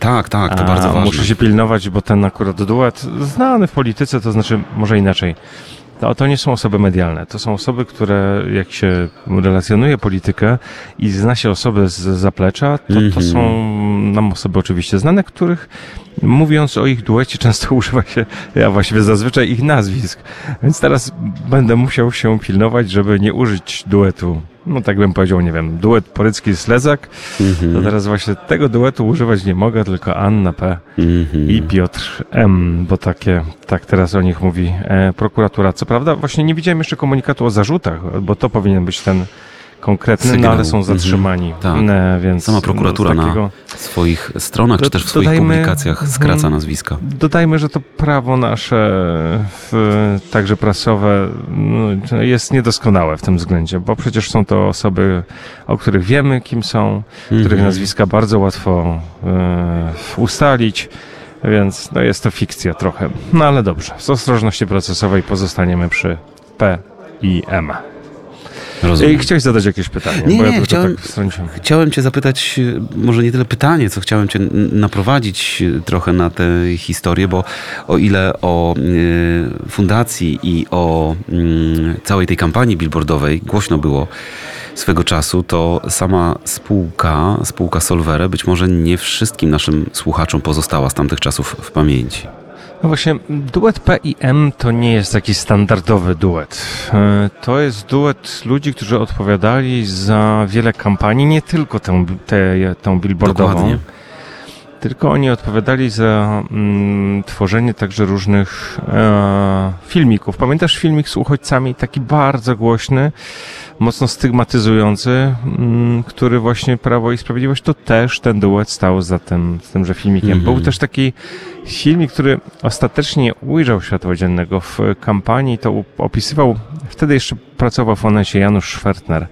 Tak, to bardzo ważne. Muszę się pilnować, bo ten akurat duet znany w polityce, to znaczy może inaczej. To nie są osoby medialne, to są osoby, które jak się relacjonuje politykę i zna się osoby z zaplecza, to są nam osoby oczywiście znane, których mówiąc o ich duecie często używa się, a właściwie zazwyczaj ich nazwisk. Więc teraz będę musiał się pilnować, żeby nie użyć duetu, no tak bym powiedział, nie wiem, duet Porycki-Slezak, to teraz właśnie tego duetu używać nie mogę, tylko Anna P. i Piotr M., bo tak teraz o nich mówi prokuratura. Co prawda właśnie nie widziałem jeszcze komunikatu o zarzutach, bo to powinien być ten konkretny, sygnał. Ale są zatrzymani. Tak. więc sama prokuratura na swoich stronach, czy też w swoich publikacjach skraca nazwiska. Dodajmy, że to prawo nasze, także prasowe, jest niedoskonałe w tym względzie, bo przecież są to osoby, o których wiemy, kim są, których nazwiska bardzo łatwo ustalić, więc jest to fikcja trochę. No ale dobrze, z ostrożności procesowej pozostaniemy przy P i M. Rozumiem. Chciałeś zadać jakieś pytanie? Nie, chciałem cię zapytać, może nie tyle pytanie, co chciałem cię naprowadzić trochę na tę historię, bo o ile o fundacji i o całej tej kampanii billboardowej głośno było swego czasu, to sama spółka Solvere być może nie wszystkim naszym słuchaczom pozostała z tamtych czasów w pamięci. No właśnie, duet P i M to nie jest taki standardowy duet. To jest duet ludzi, którzy odpowiadali za wiele kampanii, nie tylko tę billboardową. Dokładnie. Tylko oni odpowiadali za tworzenie także różnych filmików. Pamiętasz filmik z uchodźcami, taki bardzo głośny, mocno stygmatyzujący, który właśnie Prawo i Sprawiedliwość, to też ten duet stał za tymże filmikiem. Był też taki filmik, który ostatecznie ujrzał światło dziennego w kampanii, to opisywał, wtedy jeszcze pracował w Onecie Janusz Szwertner.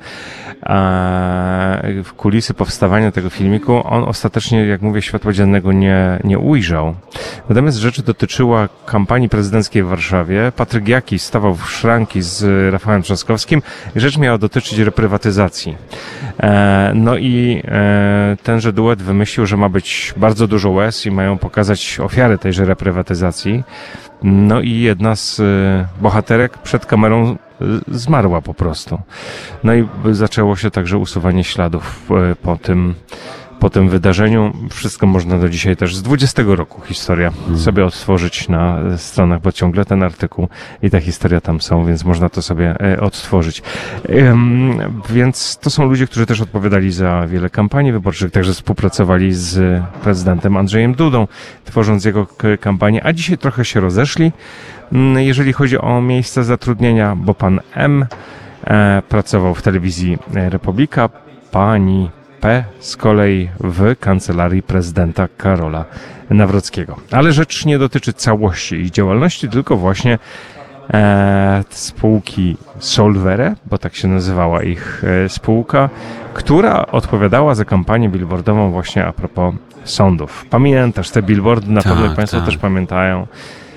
W kulisy powstawania tego filmiku on ostatecznie, jak mówię, światła dziennego nie ujrzał. Natomiast rzecz dotyczyła kampanii prezydenckiej w Warszawie. Patryk Jaki stawał w szranki z Rafałem Trzaskowskim i rzecz miała dotyczyć reprywatyzacji. No i tenże duet wymyślił, że ma być bardzo dużo łez i mają pokazać ofiary tejże reprywatyzacji. No i jedna z bohaterek przed kamerą zmarła po prostu. No i zaczęło się także usuwanie śladów po tym wydarzeniu. Wszystko można do dzisiaj też z 20 roku historia sobie odtworzyć na stronach, bo ciągle ten artykuł i ta historia tam są, więc można to sobie odtworzyć. Więc to są ludzie, którzy też odpowiadali za wiele kampanii wyborczych, także współpracowali z prezydentem Andrzejem Dudą, tworząc jego kampanię, a dzisiaj trochę się rozeszli, jeżeli chodzi o miejsca zatrudnienia, bo pan M pracował w telewizji Republika, pani P z kolei w kancelarii prezydenta Karola Nawrockiego. Ale rzecz nie dotyczy całości ich działalności, tylko właśnie spółki Solvere, bo tak się nazywała ich spółka, która odpowiadała za kampanię billboardową właśnie a propos sądów. Pamiętasz te billboardy? Na pewno Państwo też pamiętają,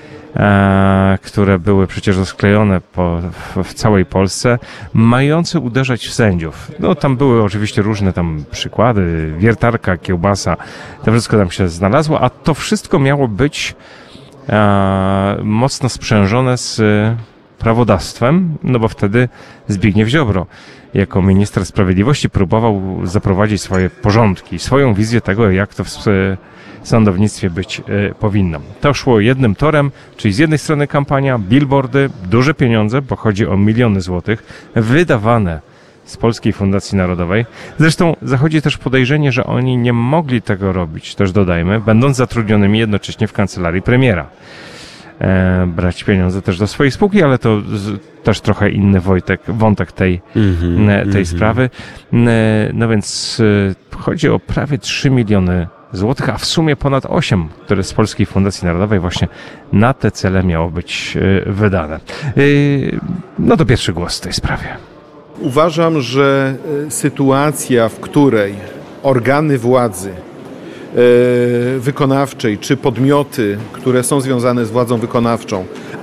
które były przecież rozklejone w całej Polsce, mające uderzać w sędziów. No tam były oczywiście różne tam przykłady, wiertarka, kiełbasa, to wszystko tam się znalazło, a to wszystko miało być mocno sprzężone z prawodawstwem, no bo wtedy Zbigniew Ziobro jako minister sprawiedliwości próbował zaprowadzić swoje porządki, swoją wizję tego, jak to w sądownictwie być powinno. To szło jednym torem, czyli z jednej strony kampania, billboardy, duże pieniądze, bo chodzi o miliony złotych, wydawane z Polskiej Fundacji Narodowej. Zresztą zachodzi też podejrzenie, że oni nie mogli tego robić, też dodajmy, będąc zatrudnionymi jednocześnie w kancelarii premiera. Brać pieniądze też do swojej spółki, ale to też trochę inny wątek tej sprawy. No więc chodzi o prawie 3 miliony złotych, a w sumie ponad 8, które z Polskiej Fundacji Narodowej właśnie na te cele miało być wydane. No to pierwszy głos w tej sprawie. Uważam, że sytuacja, w której organy władzy wykonawczej czy podmioty, które są związane z władzą wykonawczą,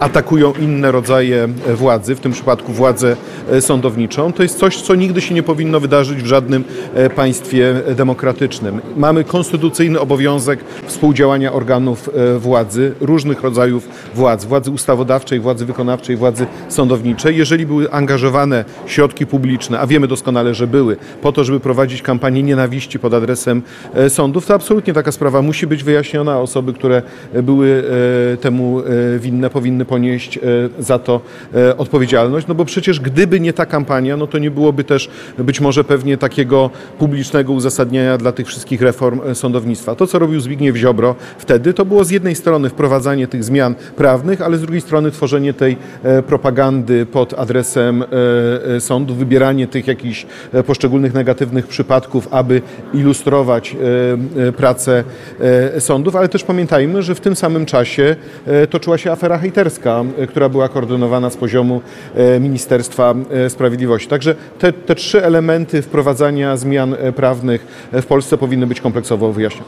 atakują inne rodzaje władzy, w tym przypadku władzę sądowniczą. To jest coś, co nigdy się nie powinno wydarzyć w żadnym państwie demokratycznym. Mamy konstytucyjny obowiązek współdziałania organów władzy, różnych rodzajów władzy ustawodawczej, władzy wykonawczej, władzy sądowniczej. Jeżeli były angażowane środki publiczne, a wiemy doskonale, że były, po to, żeby prowadzić kampanię nienawiści pod adresem sądów, to absolutnie taka sprawa musi być wyjaśniona, a osoby, które były temu winne, powinny ponieść za to odpowiedzialność, no bo przecież gdyby nie ta kampania, no to nie byłoby też być może pewnie takiego publicznego uzasadnienia dla tych wszystkich reform sądownictwa. To, co robił Zbigniew Ziobro wtedy, to było z jednej strony wprowadzanie tych zmian prawnych, ale z drugiej strony tworzenie tej propagandy pod adresem sądów, wybieranie tych jakichś poszczególnych negatywnych przypadków, aby ilustrować pracę sądów, ale też pamiętajmy, że w tym samym czasie toczyła się afera hejterska, która była koordynowana z poziomu Ministerstwa Sprawiedliwości. Także te trzy elementy wprowadzania zmian prawnych w Polsce powinny być kompleksowo wyjaśnione.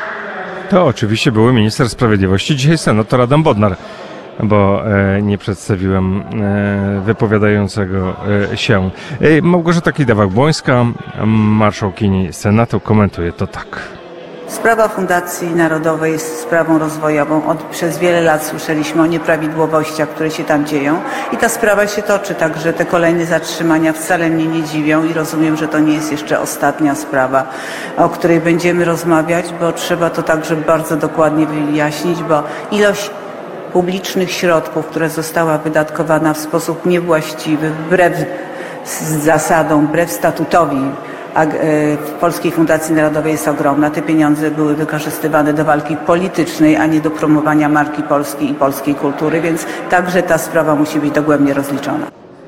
To oczywiście były minister sprawiedliwości, dzisiaj senator Adam Bodnar, bo nie przedstawiłem wypowiadającego się. Małgorzata Kidawa-Błońska, marszałkini Senatu, komentuje to tak. Sprawa Fundacji Narodowej jest sprawą rozwojową. Przez wiele lat słyszeliśmy o nieprawidłowościach, które się tam dzieją i ta sprawa się toczy, także te kolejne zatrzymania wcale mnie nie dziwią i rozumiem, że to nie jest jeszcze ostatnia sprawa, o której będziemy rozmawiać, bo trzeba to także bardzo dokładnie wyjaśnić, bo ilość publicznych środków, która została wydatkowana w sposób niewłaściwy, wbrew zasadom, wbrew statutowi Polskiej Fundacji Narodowej jest ogromna. Te pieniądze były wykorzystywane do walki politycznej, a nie do promowania marki polskiej i polskiej kultury, więc także ta sprawa musi być dogłębnie rozliczona.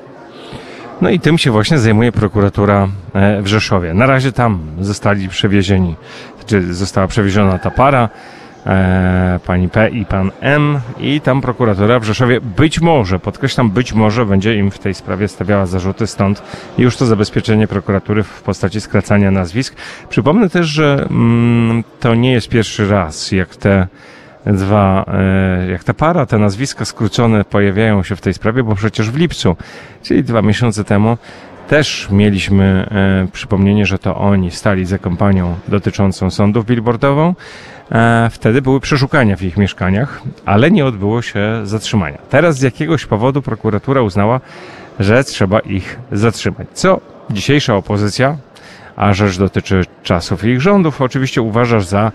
No i tym się właśnie zajmuje prokuratura w Rzeszowie. Na razie tam zostali przewiezieni, czy została przewieziona ta para, pani P i pan M, i tam prokuratura w Rzeszowie być może, podkreślam, być może będzie im w tej sprawie stawiała zarzuty, stąd już to zabezpieczenie prokuratury w postaci skracania nazwisk. Przypomnę też, że to nie jest pierwszy raz, jak ta para, te nazwiska skrócone pojawiają się w tej sprawie, bo przecież w lipcu, czyli 2 miesiące temu, też mieliśmy przypomnienie, że to oni stali za kampanią dotyczącą sądów billboardową. Wtedy były przeszukania w ich mieszkaniach, ale nie odbyło się zatrzymania. Teraz z jakiegoś powodu prokuratura uznała, że trzeba ich zatrzymać. Co dzisiejsza opozycja, a rzecz dotyczy czasów ich rządów, oczywiście uważa za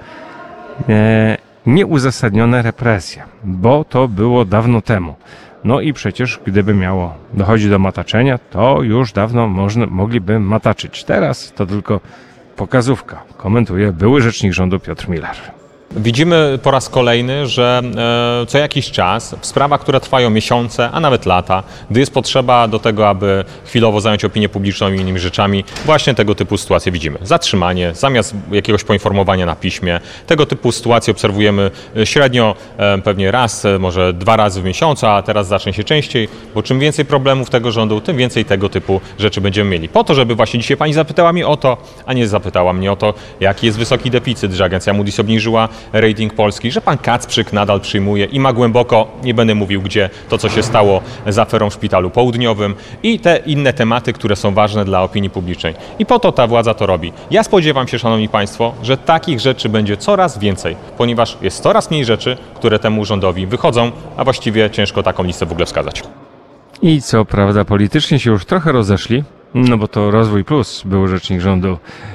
nieuzasadnione represje, bo to było dawno temu. No i przecież gdyby miało dochodzić do mataczenia, to już dawno mogliby mataczyć. Teraz to tylko pokazówka, komentuje były rzecznik rządu Piotr Miller. Widzimy po raz kolejny, że co jakiś czas w sprawach, które trwają miesiące, a nawet lata, gdy jest potrzeba do tego, aby chwilowo zająć opinię publiczną i innymi rzeczami, właśnie tego typu sytuacje widzimy. Zatrzymanie, zamiast jakiegoś poinformowania na piśmie. Tego typu sytuacje obserwujemy średnio pewnie raz, może 2 razy w miesiącu, a teraz zacznie się częściej, bo czym więcej problemów tego rządu, tym więcej tego typu rzeczy będziemy mieli. Po to, żeby właśnie dzisiaj pani zapytała mnie o to, a nie zapytała mnie o to, jaki jest wysoki deficyt, że agencja Moody's obniżyła rating Polski, że pan Kacprzyk nadal przyjmuje i ma głęboko, nie będę mówił gdzie, to co się stało z aferą w Szpitalu Południowym i te inne tematy, które są ważne dla opinii publicznej. I po to ta władza to robi. Ja spodziewam się, szanowni państwo, że takich rzeczy będzie coraz więcej, ponieważ jest coraz mniej rzeczy, które temu rządowi wychodzą, a właściwie ciężko taką listę w ogóle wskazać. I co prawda politycznie się już trochę rozeszli, no bo to Rozwój Plus był rzecznik rządu,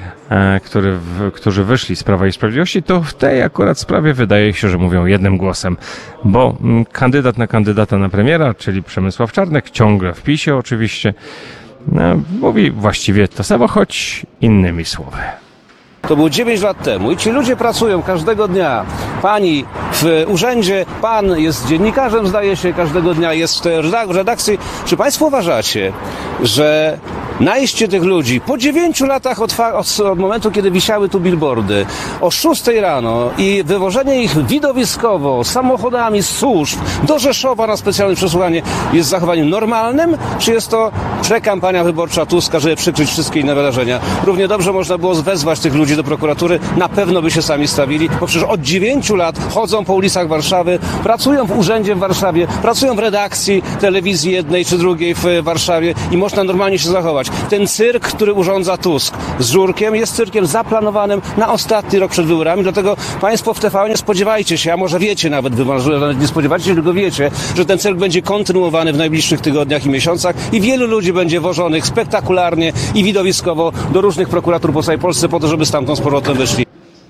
którzy wyszli z Prawa i Sprawiedliwości, to w tej akurat sprawie wydaje się, że mówią jednym głosem, bo kandydat na kandydata na premiera, czyli Przemysław Czarnek, ciągle w PiS-ie oczywiście, mówi właściwie to samo, choć innymi słowy. To było 9 lat temu i ci ludzie pracują każdego dnia. Pani w urzędzie, pan jest dziennikarzem, zdaje się, każdego dnia jest w redakcji. Czy państwo uważacie, że najście tych ludzi po 9 latach od momentu, kiedy wisiały tu billboardy, o 6 rano i wywożenie ich widowiskowo samochodami z służb do Rzeszowa na specjalne przesłuchanie jest zachowaniem normalnym, czy jest to prekampania wyborcza Tuska, żeby przykryć wszystkie inne wydarzenia? Równie dobrze można było wezwać tych ludzi do prokuratury, na pewno by się sami stawili, bo przecież od 9 lat chodzą po ulicach Warszawy, pracują w urzędzie w Warszawie, pracują w redakcji telewizji jednej czy drugiej w Warszawie i można normalnie się zachować. Ten cyrk, który urządza Tusk z Żurkiem, jest cyrkiem zaplanowanym na ostatni rok przed wyborami, dlatego państwo w TVN nie spodziewajcie się, a może wiecie nawet, wy może nie spodziewacie się, tylko wiecie, że ten cyrk będzie kontynuowany w najbliższych tygodniach i miesiącach i wielu ludzi będzie wożonych spektakularnie i widowiskowo do różnych prokuratur po całej Polsce po to, żeby stamtąd z powrotem wyszli.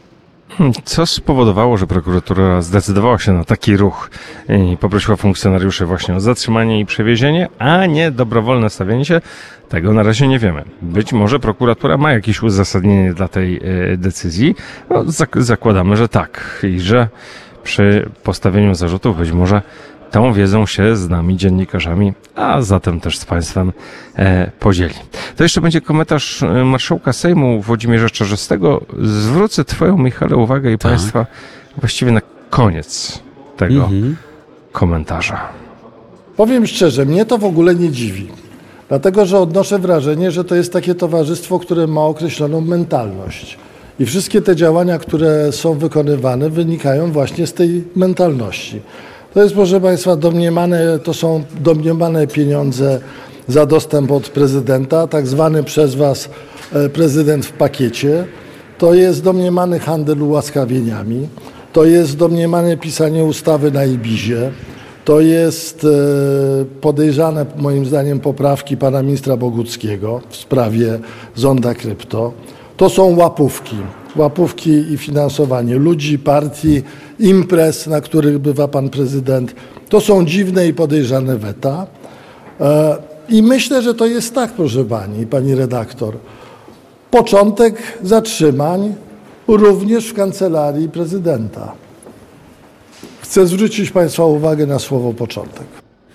Co spowodowało, że prokuratura zdecydowała się na taki ruch i poprosiła funkcjonariuszy właśnie o zatrzymanie i przewiezienie, a nie dobrowolne stawienie się? Tego na razie nie wiemy. Być może prokuratura ma jakieś uzasadnienie dla tej decyzji. No, zakładamy, że tak. I że przy postawieniu zarzutów być może tą wiedzą się z nami, dziennikarzami, a zatem też z państwem podzieli. To jeszcze będzie komentarz marszałka Sejmu Włodzimierza Czarzastego. Zwrócę twoją, Michale, uwagę i państwa właściwie na koniec tego komentarza. Powiem szczerze, mnie to w ogóle nie dziwi. Dlatego, że odnoszę wrażenie, że to jest takie towarzystwo, które ma określoną mentalność. I wszystkie te działania, które są wykonywane, wynikają właśnie z tej mentalności. To jest, proszę państwa, to są domniemane pieniądze za dostęp od prezydenta, tak zwany przez was prezydent w pakiecie. To jest domniemany handel ułaskawieniami. To jest domniemane pisanie ustawy na Ibizie. To jest podejrzane, moim zdaniem, poprawki pana ministra Boguckiego w sprawie zonda krypto. To są łapówki i finansowanie ludzi, partii, imprez, na których bywa pan prezydent. To są dziwne i podejrzane weta. I myślę, że to jest tak, proszę pani redaktor. Początek zatrzymań również w kancelarii prezydenta. Chcę zwrócić państwa uwagę na słowo początek.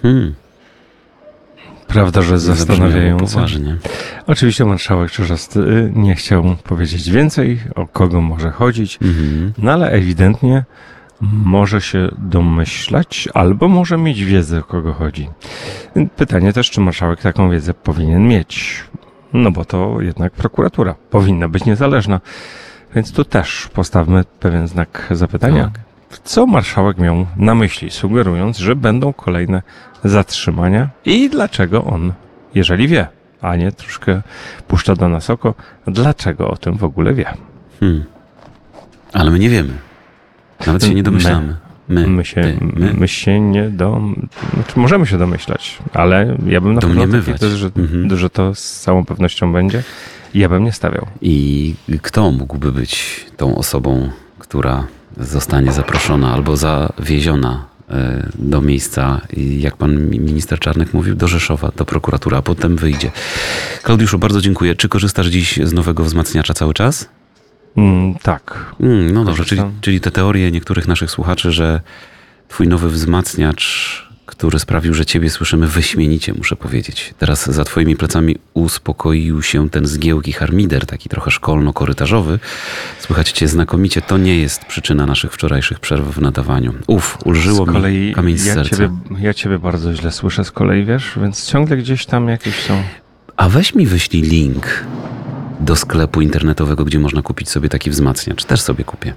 Prawda, że zastanawiające. Poważnie. Oczywiście marszałek Czarzasty nie chciał powiedzieć więcej, o kogo może chodzić, no ale ewidentnie może się domyślać albo może mieć wiedzę, o kogo chodzi. Pytanie też, czy marszałek taką wiedzę powinien mieć. No bo to jednak prokuratura powinna być niezależna. Więc tu też postawmy pewien znak zapytania. Tak. Co marszałek miał na myśli, sugerując, że będą kolejne zatrzymania i dlaczego on, jeżeli wie, a nie troszkę puszcza do nas oko, dlaczego o tym w ogóle wie. Ale my nie wiemy. Nawet się nie domyślamy. My się nie znaczy możemy się domyślać, ale ja bym na pewno że to z całą pewnością będzie i ja bym nie stawiał. I kto mógłby być tą osobą, która zostanie zaproszona albo zawieziona do miejsca, jak pan minister Czarnek mówił, do Rzeszowa, do prokuratury, a potem wyjdzie. Klaudiuszu, bardzo dziękuję. Czy korzystasz dziś z nowego wzmacniacza cały czas? Tak. No dobrze, czyli te teorie niektórych naszych słuchaczy, że twój nowy wzmacniacz, który sprawił, że ciebie słyszymy wyśmienicie, muszę powiedzieć. Teraz za twoimi plecami uspokoił się ten zgiełki harmider, taki trochę szkolno-korytarzowy. Słychać cię znakomicie. To nie jest przyczyna naszych wczorajszych przerw w nadawaniu. Ulżyło mi kamień z serca. Ja ciebie bardzo źle słyszę z kolei, wiesz, więc ciągle gdzieś tam jakieś są... A weź mi wyślij link do sklepu internetowego, gdzie można kupić sobie taki wzmacniacz. Też sobie kupię.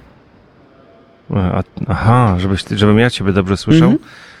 Aha, żebym ja ciebie dobrze słyszał?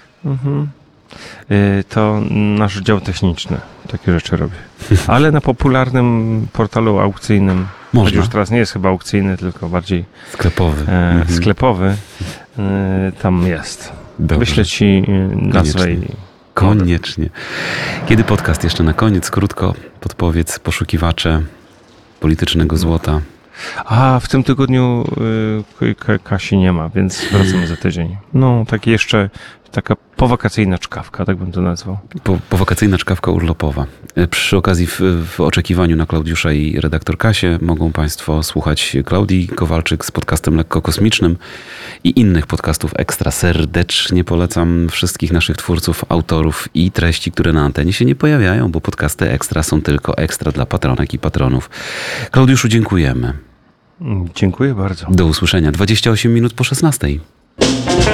To nasz dział techniczny takie rzeczy robi. Ale na popularnym portalu aukcyjnym, choć już teraz nie jest chyba aukcyjny, tylko bardziej sklepowy. Sklepowy, tam jest. Dobrze. Wyślę ci nazwę i... Koniecznie. Kiedy podcast? Jeszcze na koniec, krótko podpowiedz, poszukiwacze politycznego złota. A w tym tygodniu Kasi nie ma, więc wracamy za tydzień. No, tak jeszcze taka powakacyjna czkawka, tak bym to nazwał. Powakacyjna czkawka urlopowa. Przy okazji w oczekiwaniu na Klaudiusza i redaktor Kasię mogą Państwo słuchać Klaudii Kowalczyk z podcastem Lekko Kosmicznym i innych podcastów ekstra. Serdecznie polecam wszystkich naszych twórców, autorów i treści, które na antenie się nie pojawiają, bo podcasty ekstra są tylko ekstra dla patronek i patronów. Klaudiuszu, dziękujemy. Dziękuję bardzo. Do usłyszenia. 28 minut po 16.